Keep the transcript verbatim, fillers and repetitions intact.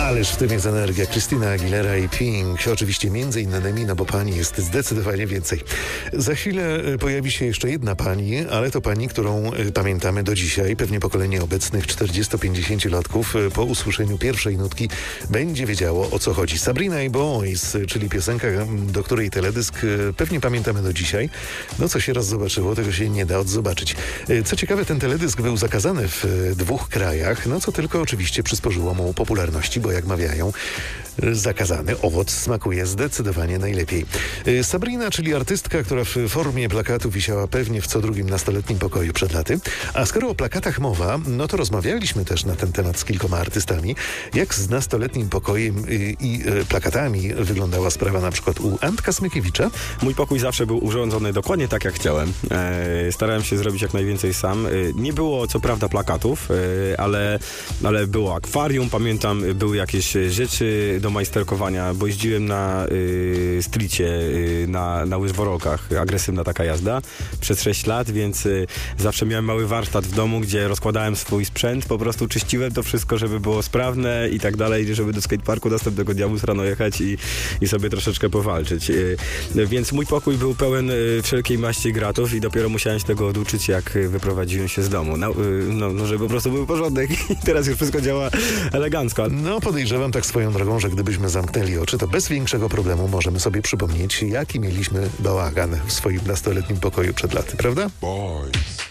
Ależ w tym jest energia. Christina Aguilera i Pink. Oczywiście między innymi, no bo pani jest zdecydowanie więcej. Za chwilę pojawi się jeszcze jedna pani, ale to pani, którą pamiętamy do dzisiaj. Pewnie pokolenie obecnych czterdziesto-pięćdziesięciolatków po usłyszeniu pierwszej nutki będzie wiedziało, o co chodzi. Sabrina i Boys, czyli piosenka, do której teledysk pewnie pamiętamy do dzisiaj. No co się raz zobaczyło, tego się nie da odzobaczyć. Co ciekawe, ten teledysk był zakazany w dwóch krajach, no co tylko oczywiście przysporzyło mu popularności, bo jak mawiają, zakazany owoc smakuje zdecydowanie najlepiej. Sabrina, czyli artystka, która w formie plakatu wisiała pewnie w co drugim nastoletnim pokoju przed laty. A skoro o plakatach mowa, no to rozmawialiśmy też na ten temat z kilkoma artystami. Jak z nastoletnim pokojem i, i plakatami wyglądała sprawa na przykład u Antka Smykiewicza? Mój pokój zawsze był urządzony dokładnie tak, jak chciałem. E, starałem się zrobić jak najwięcej sam. E, nie było co prawda plakatów, e, ale, ale było akwarium, pamiętam, były jakieś rzeczy do majsterkowania, bo jeździłem na y, streetie, y, na, na łyżworolkach, agresywna taka jazda, przez sześć lat, więc y, zawsze miałem mały warsztat w domu, gdzie rozkładałem swój sprzęt, po prostu czyściłem to wszystko, żeby było sprawne i tak dalej, żeby do skateparku następnego dnia móc rano jechać i, i sobie troszeczkę powalczyć. Y, więc mój pokój był pełen y, wszelkiej maści gratów i dopiero musiałem się tego oduczyć, jak wyprowadziłem się z domu. No, y, no, no żeby po prostu był porządek i teraz już wszystko działa elegancko. No podejrzewam tak swoją drogą, że gdybyśmy zamknęli oczy, to bez większego problemu możemy sobie przypomnieć, jaki mieliśmy bałagan w swoim nastoletnim pokoju przed laty, prawda? Boys.